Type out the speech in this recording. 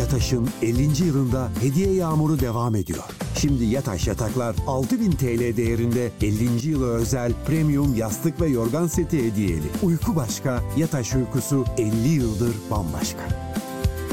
Yataş'ın 50. yılında hediye yağmuru devam ediyor. Şimdi Yataş Yataklar 6.000 TL değerinde 50. yıla özel premium yastık ve yorgan seti hediyeli. Uyku başka, Yataş uykusu 50 yıldır bambaşka.